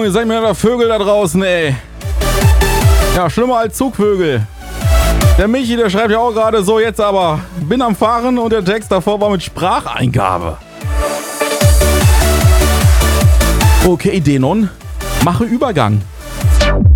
ihr seid mir da Vögel da draußen, ey. Ja, schlimmer als Zugvögel. Der Michi, der schreibt ja auch gerade so, jetzt aber bin am Fahren und der Text davor war mit Spracheingabe. Okay, Denon, mache Übergang.